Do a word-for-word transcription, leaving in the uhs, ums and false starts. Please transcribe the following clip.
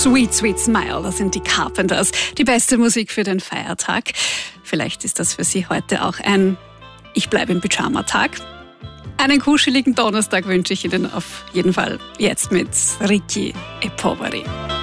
Sweet, Sweet Smile, das sind die Carpenters. Die beste Musik für den Feiertag. Vielleicht ist das für Sie heute auch ein Ich bleibe im Pyjama-Tag. Einen kuscheligen Donnerstag wünsche ich Ihnen auf jeden Fall jetzt mit Ricky e Poveri.